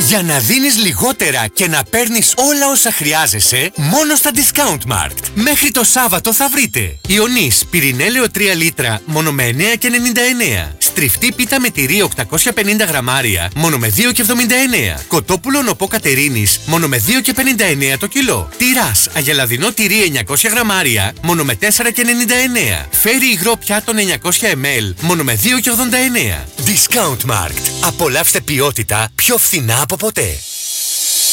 Για να δίνεις λιγότερα και να παίρνεις όλα όσα χρειάζεσαι, μόνο στα Discount Markt. Μέχρι το Σάββατο θα βρείτε Ιωνής πυρηνέλαιο 3 λίτρα μόνο με 9,99. Στριφτή πίτα με τυρί 850 γραμμάρια μόνο με 2,79. Κοτόπουλο νοπό Κατερίνης μόνο με 2,59 το κιλό. Τυράς αγελαδινό τυρί 900 γραμμάρια μόνο με 4,99. Φέρι υγρό πιάτο 900 ml μόνο με 2,89. Discount Markt. Απολαύστε ποιότητα πιο φθηνά από ποτέ.